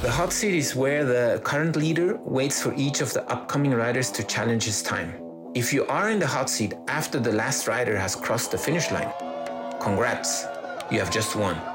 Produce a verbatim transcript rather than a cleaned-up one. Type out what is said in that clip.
The hot seat is where the current leader waits for each of the upcoming riders to challenge his time. If you are in the hot seat after the last rider has crossed the finish line, congrats, you have just won.